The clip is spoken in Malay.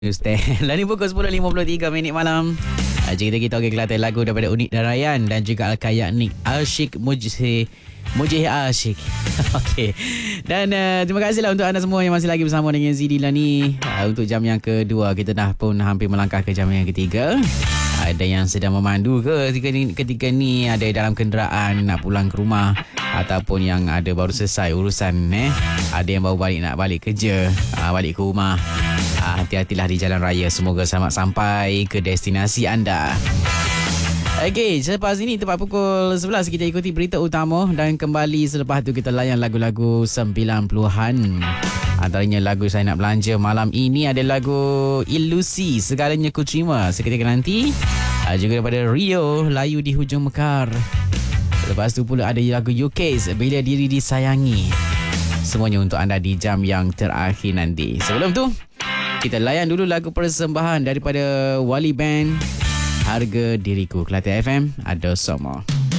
Ustaz. Lalu pukul 10.53 malam. Cerita kita okey Kelantan, lagu daripada Unik dan Rayyan dan juga Al-Kayak Nik Asyik Mujih Asyik. Okey. Dan terima kasihlah untuk anda semua yang masih lagi bersama dengan Zidila ni. Untuk jam yang kedua, kita dah pun hampir melangkah ke jam yang ketiga. Ada yang sedang memandu ke ketika ni, ada dalam kenderaan nak pulang ke rumah, ataupun yang ada baru selesai urusan, ada yang baru nak balik kerja, balik ke rumah. Hati-hatilah di jalan raya. Semoga selamat sampai ke destinasi anda. Okey, selepas ini tepat pukul 11 kita ikuti berita utama dan kembali selepas tu kita layan lagu-lagu 90-an. Antaranya lagu Saya Nak Belanja malam ini ada lagu Ilusi Segalanya Ku Terima seketika nanti. Juga daripada Rio, Layu di Hujung Mekar. Lepas tu pula ada lagu UK's Bila Diri Disayangi. Semuanya untuk anda di jam yang terakhir nanti. Sebelum tu, kita layan dulu lagu persembahan daripada Wali Band, Harga Diriku. Kelantan FM ada semua.